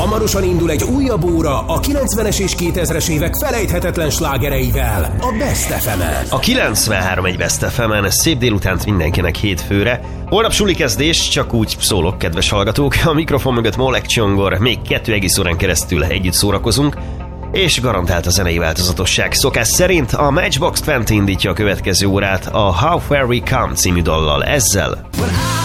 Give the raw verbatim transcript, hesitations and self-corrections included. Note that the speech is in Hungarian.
Hamarosan indul egy újabb óra a kilencvenes és kétezres évek felejthetetlen slágereivel, a Best ef emen. A kilencvenhárom egy Best ef emen, szép délutánt mindenkinek hétfőre. Holnap suli kezdés, csak úgy szólok, kedves hallgatók. A mikrofon mögött Molek Csongor, még kettő egész órán keresztül együtt szórakozunk, és garantált a zenei változatosság. Szokás szerint a Matchbox húsz indítja a következő órát a How Far We Come című dallal. Ezzel